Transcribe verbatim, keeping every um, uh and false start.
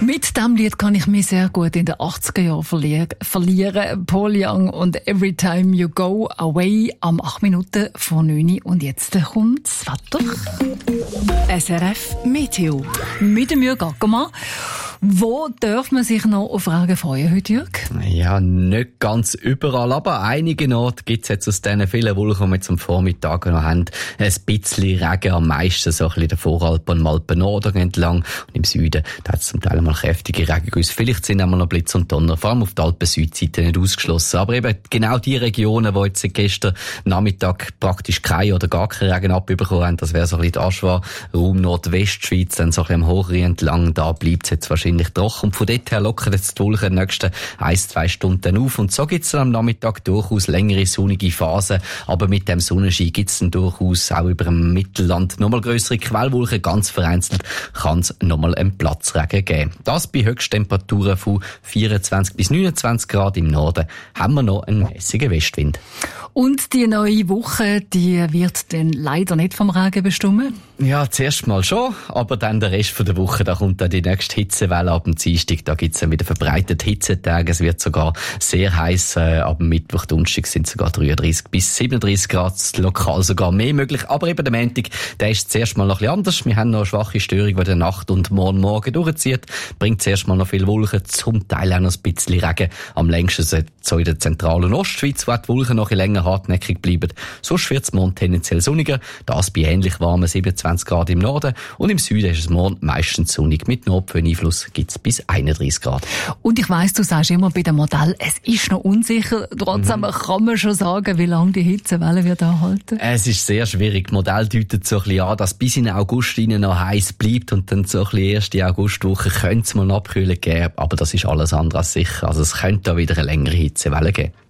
Mit diesem Lied kann ich mich sehr gut in den achtziger Jahren verli- verlieren. Paul Young und Every Time You Go Away am acht Minuten vor neun. Und jetzt kommt das Wetter. S R F Meteo. Mit dem Jürg Ackermann. Wo darf man sich noch auf Regen freuen heute, Jürg? Ja, nicht ganz überall, aber einigen Orten gibt es jetzt aus diesen vielen Wolken, die wir jetzt am Vormittag noch haben, ein bisschen Regen, am meisten so ein bisschen in den Voralpen und Alpen Norden entlang. Und im Süden, da hat es zum Teil mal kräftige Regengüsse. Vielleicht sind auch mal noch Blitz und Donner, vor allem auf der Alpen-Südseite nicht ausgeschlossen. Aber eben genau die Regionen, die jetzt gestern Nachmittag praktisch kein oder gar keinen Regen abbekommen haben, das wäre so ein bisschen die Aschwa, Raum Nordwestschweiz, dann so ein bisschen am Hochrhein entlang, da bleibt es jetzt wahrscheinlich trocken. Und von dort her lockern jetzt die Wolken in den nächsten ein, zwei Stunden auf. Und so gibt es dann am Nachmittag durchaus längere sonnige Phasen. Aber mit dem Sonnenschein gibt es dann durchaus auch über dem Mittelland nochmal grössere Quellwolken. Ganz vereinzelt kann es nochmal einen Platzregen geben. Das bei Höchsttemperaturen von vierundzwanzig bis neunundzwanzig Grad. Im Norden haben wir noch einen mäßigen Westwind. Und die neue Woche, die wird dann leider nicht vom Regen bestimmt? Ja, zuerst mal schon, aber dann der Rest von der Woche, da kommt dann die nächste Hitzewelle ab dem Dienstag, da gibt's dann wieder verbreitete Hitzetage, es wird sogar sehr heiß, äh, ab dem Mittwoch, Donnerstag sind sogar dreiunddreißig bis siebenunddreißig Grad, lokal sogar mehr möglich, aber eben der Montag, der ist zuerst mal noch ein bisschen anders, wir haben noch eine schwache Störung, die der Nacht und morgen Morgen durchzieht, bringt zuerst mal noch viel Wolken, zum Teil auch noch ein bisschen Regen, am längsten so in der zentralen Ostschweiz, wo die Wolken noch ein bisschen länger hartnäckig bleiben, sonst wird's morgen tendenziell sonniger, das bei ähnlich warmen siebenundzwanzig Grad im Norden und im Süden ist es morgen meistens sonnig. Mit Nordföhneinfluss gibt's bis einunddreißig Grad. Und ich weiss, du sagst immer bei dem Modell, es ist noch unsicher. Trotzdem mhm. kann man schon sagen, wie lange die Hitzewelle wird anhalten? Es ist sehr schwierig. Das Modell deutet so ein bisschen an, dass bis in August rein noch heiß bleibt und dann so ein bisschen erste Augustwoche könnte es mal eine Abkühlung geben, aber das ist alles andere als sicher. Also es könnte da wieder eine längere Hitzewelle geben.